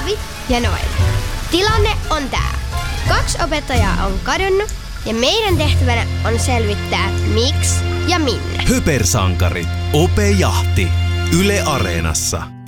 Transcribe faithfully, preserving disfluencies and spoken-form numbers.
Paavi ja Noel. Tilanne on tää. Kaksi opettajaa on kadonnut ja meidän tehtävänä on selvittää miksi ja minne. Hypersankarit. Ope Jahti. Yle Areenassa.